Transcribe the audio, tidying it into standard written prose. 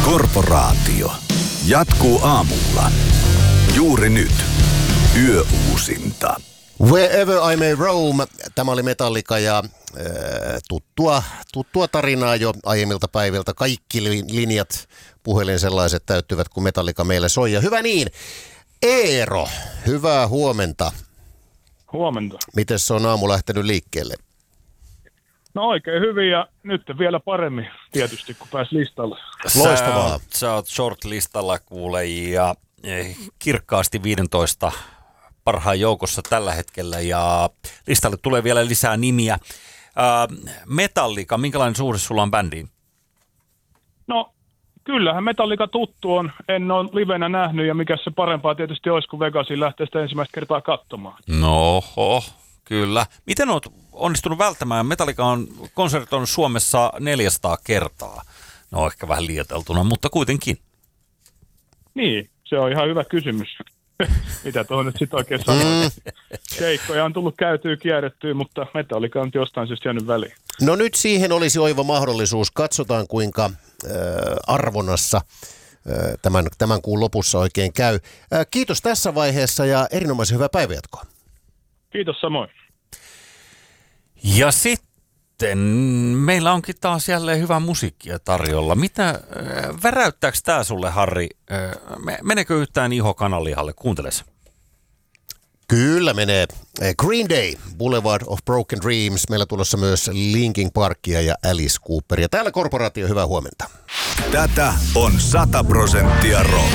Korporaatio jatkuu aamulla. Juuri nyt. Yöuusinta. Wherever I May Roam. Tämä oli Metallica ja tuttua tarinaa jo aiemmilta päiviltä. Kaikki linjat, puhelin sellaiset täyttyvät, kun Metallica meille soi. Ja hyvä niin. Eero, hyvää huomenta. Huomenta. Miten se on aamu lähtenyt liikkeelle? No oikein hyvin ja nyt vielä paremmin tietysti, kun pääsi listalle. Loistavaa. Sä oot short-listalla kuule ja kirkkaasti 15 parhaan joukossa tällä hetkellä ja listalle tulee vielä lisää nimiä. Metallica, minkälainen suhde sulla on bändiin? No kyllähän Metallica tuttu on. En ole livenä nähnyt ja mikä se parempaa tietysti olisi, kun Vegasiin lähtee sitä ensimmäistä kertaa katsomaan. Noho, kyllä. Miten oot onnistunut välttämään? Metallica on konsertoinut Suomessa 400 kertaa. No ehkä vähän liioiteltuna, mutta kuitenkin. Niin, se on ihan hyvä kysymys. Mitä tuohon nyt sitten oikein sanoo? Keikkoja on tullut käytyä, kierrettyä, mutta Metallica on jostain syystä jäänyt väliin. No nyt siihen olisi oiva mahdollisuus. Katsotaan kuinka Arvonassa tämän kuun lopussa oikein käy. Kiitos tässä vaiheessa ja erinomaisen hyvää päivänjatkoa. Kiitos samoin. Ja sitten meillä onkin taas jälleen hyvää musiikkia tarjolla. Mitä, väräyttääkö tää sulle, Harri? Menekö yhtään iho kananlihalle? Kuunteles. Kyllä menee. Green Day, Boulevard of Broken Dreams. Meillä tulossa myös Linkin Parkia ja Alice Cooperia. Täällä Korporaatio, hyvää huomenta. Tätä on 100% rock.